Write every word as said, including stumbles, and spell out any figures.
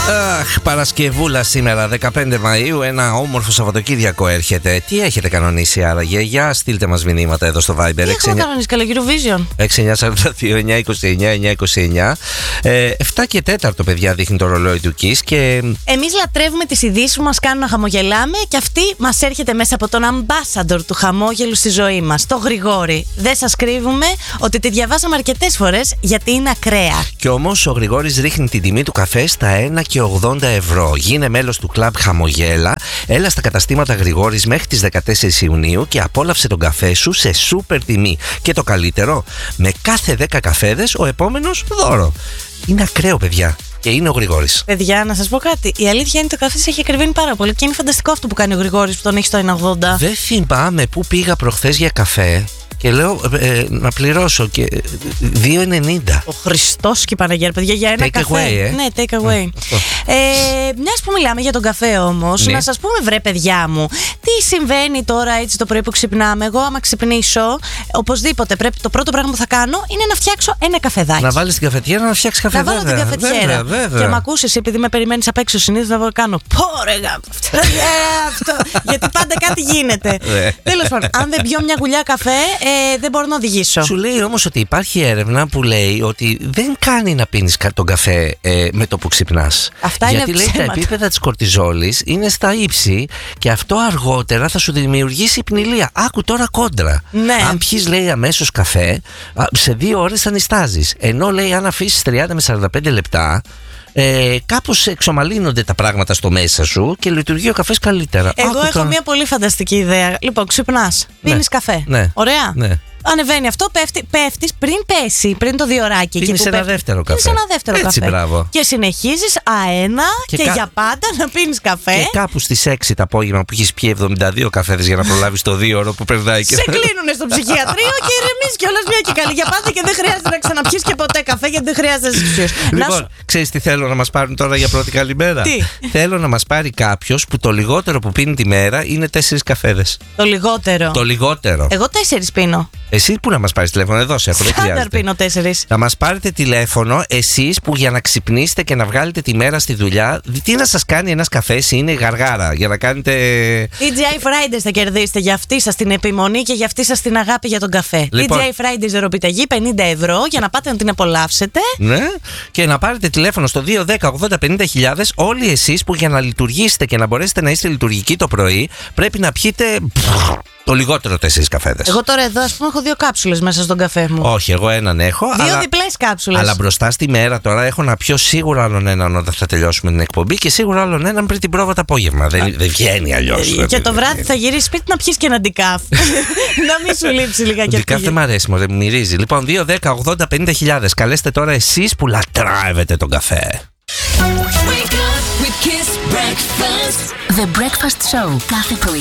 Αχ, Παρασκευούλα σήμερα, δεκαπέντε Μαΐου, ένα όμορφο Σαββατοκύριακο έρχεται. Τι έχετε κανονίσει άραγε? Για στείλτε μας μηνύματα εδώ στο Viber. Τι έχουμε κανονίσει, καλό Eurovision. έξι εννιά τέσσερα δύο εννιά είκοσι εννιά εννιά είκοσι εννιά. ε, εφτά και τέσσερα, παιδιά, δείχνει το ρολόι του Kiss και... Εμείς λατρεύουμε τις ειδήσεις που μας κάνουν να χαμογελάμε και αυτή μας έρχεται μέσα από τον ambassador του χαμόγελου στη ζωή μας, το Γρηγόρη. Δεν σας κρύβουμε ότι τη διαβάσαμε αρκετές φορές γιατί είναι ακραία. Και όμως ο Γρηγόρης ρίχνει την τιμή του καφέ στα ένα και ογδόντα ευρώ. Γίνε μέλος του κλαμπ Χαμογέλα. Έλα στα καταστήματα Γρηγόρης μέχρι τις δεκατέσσερις Ιουνίου και απόλαυσε τον καφέ σου σε σούπερ τιμή. Και το καλύτερο, με κάθε δέκα καφέδες ο επόμενος δώρο. Είναι ακραίο, παιδιά. Και είναι ο Γρηγόρης. Παιδιά, να σας πω κάτι. Η αλήθεια είναι ότι το καφέ έχει ακριβήνει πάρα πολύ και είναι φανταστικό αυτό που κάνει ο Γρηγόρης που τον έχει στο ένα ογδόντα. Δεν θυμάμαι πού πήγα προχθές για καφέ και λέω ε, να πληρώσω και δύο ενενήντα. Ο Χριστός και η Παναγία, παιδιά, για ένα take καφέ. Away, ε? Ναι, take away. Ε, μιας που μιλάμε για τον καφέ όμως, ναι. Να σας πούμε, βρε παιδιά μου, τι συμβαίνει τώρα έτσι το πρωί που ξυπνάμε. Εγώ, άμα ξυπνήσω, οπωσδήποτε πρέπει το πρώτο πράγμα που θα κάνω είναι να φτιάξω ένα καφεδάκι. Να βάλεις την καφετιέρα να φτιάξεις καφέ. Να βάλω την καφετιέρα. Και με ακούσεις, επειδή με περιμένεις απ' έξω συνήθως να κάνω. Πόρε αυτό. Γιατί πάντα κάτι γίνεται. Τέλος πάντων, αν δεν πιω μια γουλιά καφέ, Ε, δεν μπορώ να οδηγήσω. Σου λέει όμως ότι υπάρχει έρευνα που λέει ότι δεν κάνει να πίνεις τον καφέ ε, με το που ξυπνάς. Αυτά γιατί είναι λέει ψέματα. τα επίπεδα της κορτιζόλης είναι στα ύψη και αυτό αργότερα θα σου δημιουργήσει υπνηλία. Άκου τώρα κόντρα. Ναι. Αν πιείς, λέει, αμέσως καφέ, σε δύο ώρες θα νηστάζεις. Ενώ, λέει, αν αφήσεις τριάντα με σαράντα πέντε λεπτά, Ε, κάπως εξομαλύνονται τα πράγματα στο μέσα σου και λειτουργεί ο καφές καλύτερα. Εγώ Άκου έχω τώρα. μια πολύ φανταστική ιδέα. Λοιπόν, ξυπνάς, πίνεις Ναι. καφέ. Ναι. Ωραία. Ναι. Ανεβαίνει αυτό, πέφτει, πέφτεις πριν πέσει, πριν το διωράκι. Πίνεις ένα δεύτερο καφέ. Πίνεις ένα δεύτερο Έτσι, καφέ. μπράβο. Και συνεχίζεις αένα και, Και και κα... για πάντα να πίνεις καφέ. Και κάπου στις έξι το απόγευμα που έχεις πιει εβδομήντα δύο καφέδες για να προλάβεις το δύο ώρο που περνάει. Και... σε κλείνουνε στο ψυχιατρίο και ηρεμείς κιόλας μια και καλή για πάντα και δεν χρειάζεται να ξαναπιείς και ποτέ καφέ γιατί δεν χρειάζεται να ζήσεις. Λοιπόν, σου... ξέρεις τι θέλω να μας πάρουν τώρα για πρώτη καλημέρα? Τι? Θέλω να μας πάρει κάποιος που το λιγότερο που πίνει τη μέρα είναι τέσσερις καφέδες. Το λιγότερο. Το λιγότερο. Εγώ τέσσερις πίνω. Εσύ που να μας πάρεις τηλέφωνο, εδώ σε έχω, δεν Στάνταρ χρειάζεται. πίνω τέσσερις. Να μας πάρετε τηλέφωνο εσείς που για να ξυπνήσετε και να βγάλετε τη μέρα στη δουλειά, τι να σας κάνει ένας καφές, είναι γαργάρα για να κάνετε. τι τζι άι Fridays θα κερδίσετε για αυτή σας την επιμονή και για αυτή σας την αγάπη για τον καφέ. Λοιπόν. τι τζι άι Fridays δωροπιταγή πενήντα ευρώ για να πάτε να την απολαύσετε. Ναι, και να πάρετε τηλέφωνο στο δύο δέκα ογδόντα πενήντα χιλιάδες όλοι εσείς που για να λειτουργήσετε και να μπορέσετε να είστε λειτουργικοί το πρωί πρέπει να πιείτε το λιγότερο τέσσερις καφέδες. Εγώ τώρα εδώ, ας πούμε, έχω δύο κάψουλες μέσα στον καφέ μου. Όχι, εγώ έναν έχω. Δύο αλλά... διπλές κάψουλες. Αλλά μπροστά στη μέρα τώρα έχω να πιω σίγουρα άλλον έναν όταν θα τελειώσουμε την εκπομπή και σίγουρα άλλον έναν πριν την πρόβα το απόγευμα. Δεν, δεν βγαίνει αλλιώς. Και, και το βράδυ θα γυρίσεις σπίτι να πιεις και ένα ντικάφ. Να μην σου λείψει λιγάκι αυτό. Ντικάφ δεν μ' αρέσει, μου μυρίζει. Λοιπόν, δύο δέκα ογδόντα πενήντα χιλιάδες. Καλέστε τώρα εσείς που λατρεύετε τον καφέ. The Breakfast Show κάθε πρωί.